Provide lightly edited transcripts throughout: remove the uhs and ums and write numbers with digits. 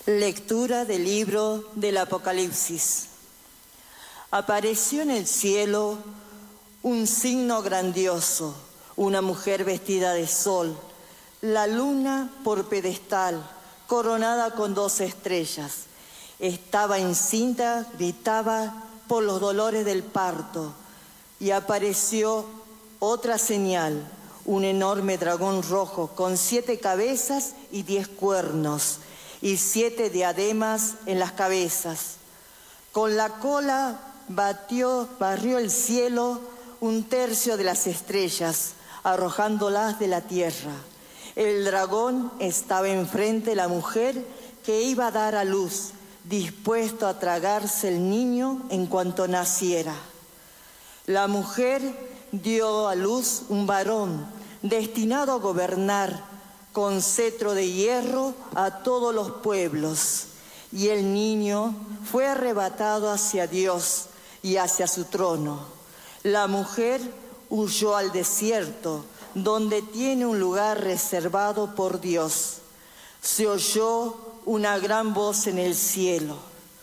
Lectura del libro del Apocalipsis. Apareció en el cielo un signo grandioso, una mujer vestida de sol, la luna por pedestal, coronada con 2 estrellas. Estaba encinta, gritaba por los dolores del parto, y apareció otra señal, un enorme dragón rojo con 7 cabezas y 10 cuernos, y 7 diademas en las cabezas. Con la cola barrió el cielo 1/3 de las estrellas, arrojándolas de la tierra. El dragón estaba enfrente de la mujer que iba a dar a luz, dispuesto a tragarse el niño en cuanto naciera. La mujer dio a luz un varón destinado a gobernar con cetro de hierro a todos los pueblos, y el niño fue arrebatado hacia Dios y hacia su trono. La mujer huyó al desierto, donde tiene un lugar reservado por Dios. Se oyó una gran voz en el cielo: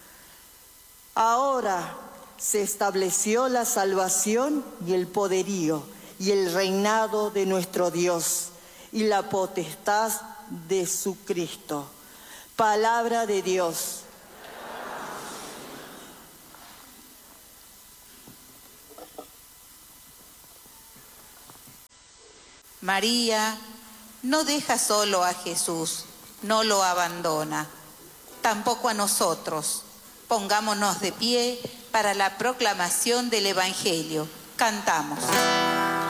ahora se estableció la salvación y el poderío y el reinado de nuestro Dios y la potestad de su Cristo. Palabra de Dios. María no deja solo a Jesús, no lo abandona, tampoco a nosotros. Pongámonos de pie para la proclamación del Evangelio. Cantamos.